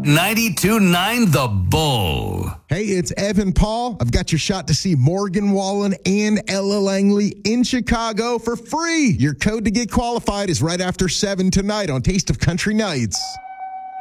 92.9 The Bull. Hey, it's Evan Paul. I've got your shot to see Morgan Wallen and Ella Langley in Chicago for free. Your code to get qualified is right after 7 tonight on Taste of Country Nights.